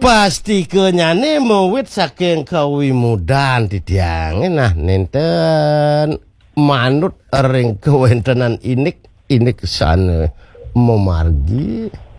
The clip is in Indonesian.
pasti kenyane mawit saking kawimudan didiange nah nenten manut ring kewentenan inik sane memargi